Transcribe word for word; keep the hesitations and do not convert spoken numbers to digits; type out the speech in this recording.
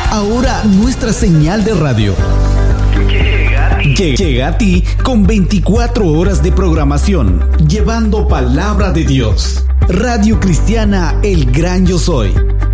Ahora nuestra señal de radio llega a ti con veinticuatro horas de programación, llevando palabra de Dios. Radio Cristiana El Gran Yo Soy,